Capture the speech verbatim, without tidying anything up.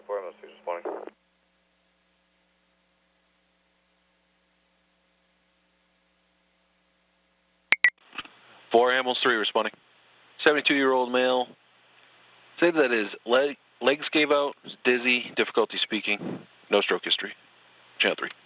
four ambulance three responding. four ambulance three responding. seventy-two-year-old male. Say that his leg, legs gave out, dizzy, difficulty speaking, no stroke history. Channel three.